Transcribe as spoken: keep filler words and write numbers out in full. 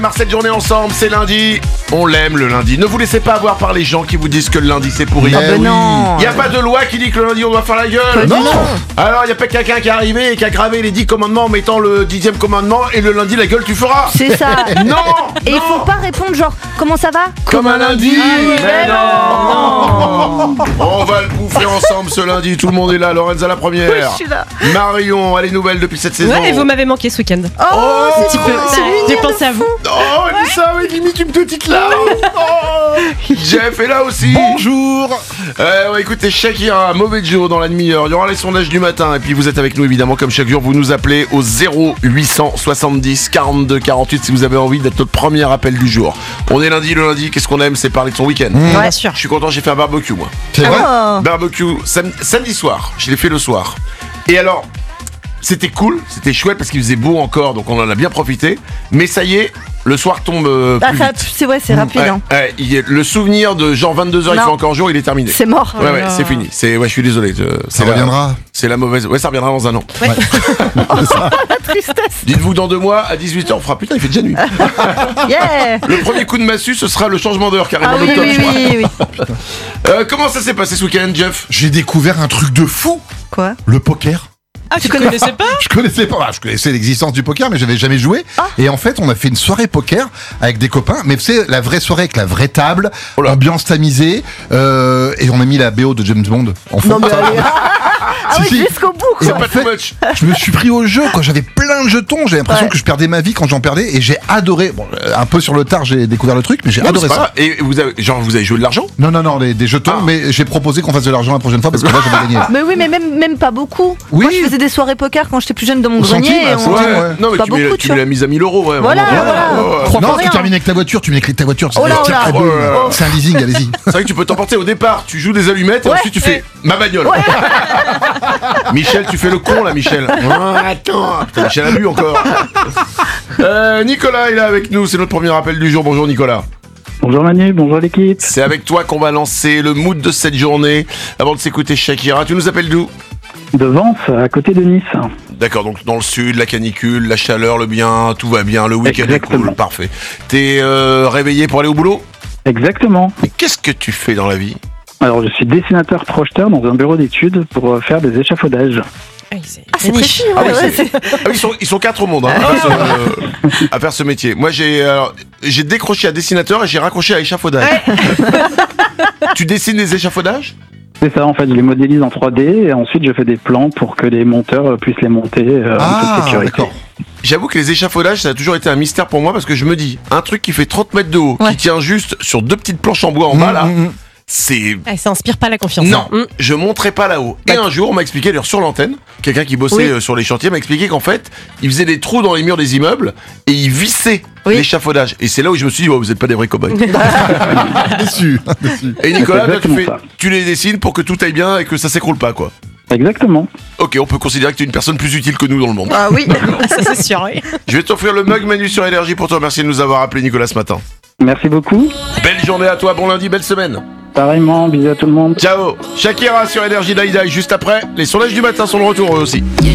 Marre cette journée ensemble, c'est lundi. On l'aime le lundi. Ne vous laissez pas avoir par les gens qui vous disent que le lundi c'est pourri. Ah ben non. Il n'y a pas de loi qui dit que le lundi on doit faire la gueule. Non. Alors il y a pas quelqu'un qui est arrivé et qui a gravé les dix commandements en mettant le dixième commandement et le lundi la gueule tu feras. C'est ça. Non. Et il non. faut pas répondre genre comment ça va Comme un lundi. Mais non. On va le bouffer ensemble ce lundi. Tout le monde est là. Lorenza la première. Oui, je suis là. Marion, elle est nouvelle depuis cette saison. Ouais, et vous m'avez manqué ce week-end. Oh, Oh, c'est un trop. petit peu. C'est lui. J'ai pensé à vous. Oh, elle dit ça avec limite une petite larme. Oh. Jeff est là aussi. Bonjour. Euh, ouais, écoutez, Shakira, mauvais jour dans la demi-heure. Il y aura les sondages du matin. Et puis vous êtes avec nous évidemment comme chaque jour. Vous nous appelez au zéro huit cent soixante-dix quarante-deux quarante-huit si vous avez envie d'être notre premier appel du jour. On est lundi, le lundi, qu'est-ce qu'on aime, c'est parler de son week-end. Mmh. Bien sûr. Je suis content, j'ai fait un barbecue moi. C'est vrai? Oh. Barbecue sam- samedi soir. Je l'ai fait le soir. Et alors, c'était cool, c'était chouette parce qu'il faisait beau encore, donc on en a bien profité. Mais ça y est, le soir tombe euh, Ah, plus ça, vite. c'est ouais, c'est rapide. Ouais, Hein. ouais, il y a- le souvenir de genre vingt-deux heures, il Non. fait encore jour, il est terminé. C'est mort. Ouais, ouais, là. c'est fini. C'est, ouais, je suis désolé. euh, Ça c'est la- reviendra. C'est la mauvaise. Ouais, ça reviendra dans un an. La tristesse. Dites-vous dans deux mois, à dix-huit heures, on fera putain, il fait déjà nuit. Yeah. Le premier coup de massue, ce sera le changement d'heure, carrément Ah oui, d'octobre, oui, je crois. oui, oui. Euh, comment ça s'est passé ce week-end, Jeff? J'ai découvert un truc de fou. Quoi? Le poker. Ah, tu connaissais pas? Je connaissais pas, je connaissais l'existence du poker, mais j'avais jamais joué. Ah. Et en fait, on a fait une soirée poker avec des copains, mais c'est la vraie soirée avec la vraie table, Oh là. ambiance tamisée, euh, et on a mis la B O de James Bond en fond. Non mais allez. Ah Si, oui, si. jusqu'au bout Et quoi. en Pas fait, too much. je me suis pris au jeu quand j'avais plein de jetons. J'ai l'impression Ouais. que je perdais ma vie quand j'en perdais, et j'ai adoré. Bon, euh, un peu sur le tard, j'ai découvert le truc, mais j'ai Non, mais adoré c'est pas ça. grave. Et vous avez, genre, vous avez joué de l'argent? Non, non, non, les- des jetons, Ah. mais j'ai proposé qu'on fasse de l'argent la prochaine fois parce que là, j'avais gagné. Mais oui, mais même, même pas beaucoup. Oui. Moi, je faisais des soirées poker quand j'étais plus jeune dans mon Au grenier. centime, et à on- centime, ouais. Non, mais Pas tu mets, beaucoup, tu tu mets la mise à mille euros, ouais. Voilà, vraiment. voilà. Ouais, ouais, ouais. Trois Non, fois tu rien. termines avec ta voiture, tu mets les clés de ta voiture. Oh là, c'est- oh là. c'est- Oh là là. C'est un leasing, allez-y. C'est vrai que tu peux t'emporter au départ, tu joues des allumettes et Ouais. ensuite tu fais ma bagnole. Michel, tu fais le con là, Michel. Ah, attends, putain, Michel a bu encore. Euh, Nicolas est là avec nous, c'est notre premier appel du jour. Bonjour Nicolas. Bonjour Manu, bonjour l'équipe. C'est avec toi qu'on va lancer le mood de cette journée. Avant de s'écouter Shakira, tu nous appelles d'où? De Vence, à côté de Nice. D'accord, donc dans le sud, la canicule, la chaleur, le bien, tout va bien, le week-end est Exactement. cool, parfait. T'es euh, réveillé pour aller au boulot? Exactement. Mais qu'est-ce que tu fais dans la vie? Alors je suis dessinateur projeteur dans un bureau d'études pour euh, faire des échafaudages. Ah, c'est Ah, c'est précis. Ouais, Ah oui, ouais, c'est- c'est- Ah oui, ils sont, ils sont quatre au monde hein, à, faire ce, euh, à faire ce métier. Moi, j'ai alors, j'ai décroché à dessinateur et j'ai raccroché à échafaudage. Tu dessines des échafaudages? C'est ça, en fait, je les modélise en trois D et ensuite je fais des plans pour que les monteurs euh, puissent les monter euh, en toute Ah, sécurité. d'accord. J'avoue que les échafaudages, ça a toujours été un mystère pour moi parce que je me dis, un truc qui fait trente mètres de haut, Ouais. qui tient juste sur deux petites planches en bois en bas là, Mmh, mmh. c'est... Ah, ça inspire pas la confiance. Non, hein. Mm. je monterai pas là-haut. Et un jour, on m'a expliqué, d'ailleurs sur l'antenne, quelqu'un qui bossait Oui. euh, sur les chantiers m'a expliqué qu'en fait, il faisait des trous dans les murs des immeubles et il vissait Oui. l'échafaudage. Et c'est là où je me suis dit, oh, vous êtes pas des vrais cow-boys. Déçu, déçu. Et Nicolas, toi, tu, exactement fais, ça. tu les dessines pour que tout aille bien et que ça s'écroule pas, quoi. Exactement. Ok, on peut considérer que tu es une personne plus utile que nous dans le monde. Ah oui. Ça, c'est sûr, oui. Je vais t'offrir le mug Manu sur Énergie pour te remercier de nous avoir appelé Nicolas ce matin. Merci beaucoup. Belle journée à toi, bon lundi, belle semaine. Pareillement, bisous à tout le monde. Ciao. Shakira sur Énergie Daïda. Juste après, les sondages du matin sont de retour eux aussi.